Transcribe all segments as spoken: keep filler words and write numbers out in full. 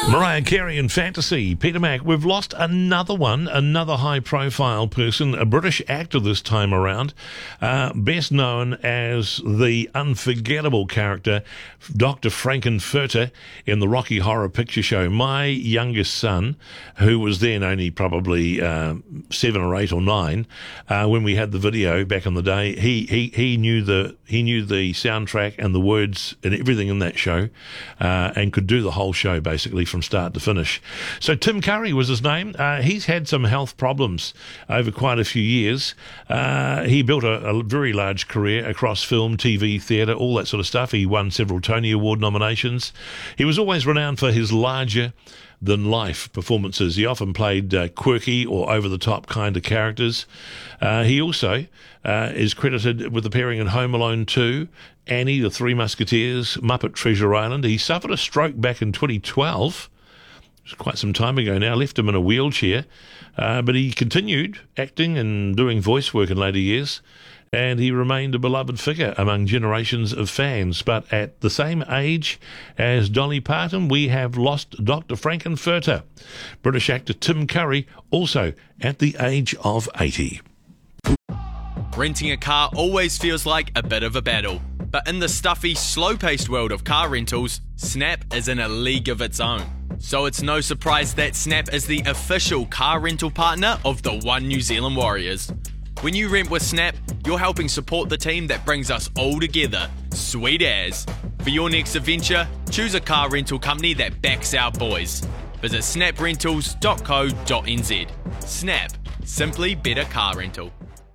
Mariah Carey and Fantasy. Peter Mac, we've lost another one, another high-profile person, a British actor this time around, uh, best known as the unforgettable character Doctor Frankenfurter in the Rocky Horror Picture Show. My youngest son, who was then only probably uh, seven or eight or nine, uh, when we had the video back in the day, he, he, he knew the he knew the soundtrack and the words and everything in that show, uh, and could do the whole show basically from start to finish. So Tim Curry was his name. Uh, he's had some health problems over quite a few years. Uh, he built a, a very large career across film, T V, theatre, all that sort of stuff. He won several Tony Award nominations. He was always renowned for his larger than life performances. He often played uh, quirky or over-the-top kind of characters. Uh, he also uh, is credited with appearing in Home Alone two, Annie, The Three Musketeers, Muppet Treasure Island. He suffered a stroke back in twenty twelve. It was quite some time ago now. Left him in a wheelchair. Uh, but he continued acting and doing voice work in later years. And he remained a beloved figure among generations of fans. But at the same age as Dolly Parton, we have lost Doctor Frankenfurter. British actor Tim Curry, also at the age of eighty. Renting a car always feels like a bit of a battle. But in the stuffy, slow-paced world of car rentals, Snap is in a league of its own. So it's no surprise that Snap is the official car rental partner of the One New Zealand Warriors. When you rent with Snap, you're helping support the team that brings us all together. Sweet as. For your next adventure, choose a car rental company that backs our boys. Visit snap rentals dot co dot n z. Snap. Simply better car rental.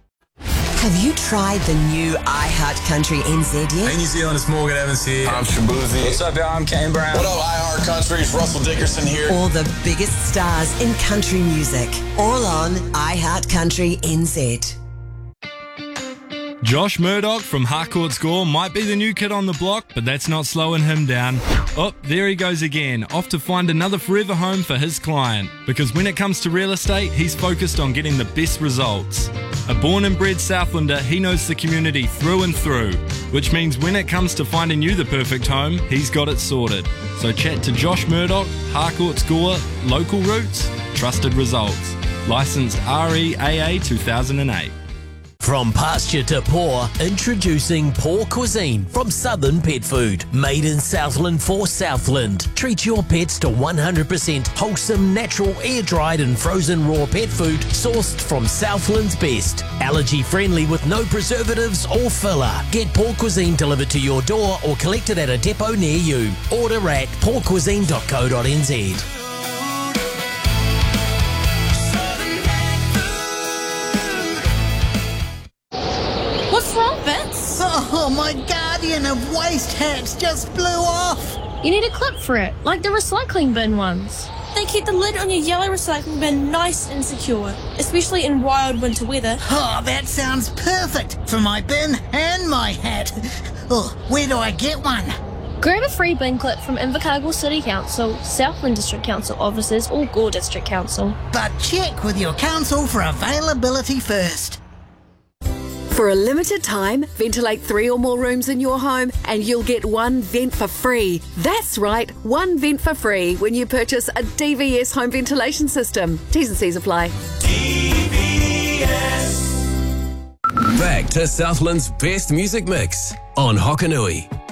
Have you tried the new iHeart Country N Z yet? Hey New Zealand, it's Morgan Evans here. I'm Shabuzi. What's up, y'all? I'm Kane Brown. What up, iHeart Country? It's Russell Dickerson here. All the biggest stars in country music. All on iHeart Country N Z. Josh Murdoch from Harcourt Score might be the new kid on the block, but that's not slowing him down. Oh, there he goes again, off to find another forever home for his client. Because when it comes to real estate, he's focused on getting the best results. A born and bred Southlander, he knows the community through and through, which means when it comes to finding you the perfect home, he's got it sorted. So chat to Josh Murdoch, Harcourt Score, local roots, trusted results. Licensed R E A A two thousand eight. From pasture to paw, introducing Paw Cuisine from Southern Pet Food. Made in Southland for Southland. Treat your pets to one hundred percent wholesome, natural, air-dried and frozen raw pet food sourced from Southland's best. Allergy-friendly with no preservatives or filler. Get Paw Cuisine delivered to your door or collected at a depot near you. Order at paw cuisine dot co dot n z. What's wrong, Vince? Oh, my guardian of waste hats just blew off. You need a clip for it, like the recycling bin ones. They keep the lid on your yellow recycling bin nice and secure, especially in wild winter weather. Oh, that sounds perfect for my bin and my hat. Oh, where do I get one? Grab a free bin clip from Invercargill City Council, Southland District Council offices or Gore District Council. But check with your council for availability first. For a limited time, ventilate three or more rooms in your home and you'll get one vent for free. That's right, one vent for free when you purchase a D V S home ventilation system. T's and C's apply. D V S. Back to Southland's best music mix on Hokanui.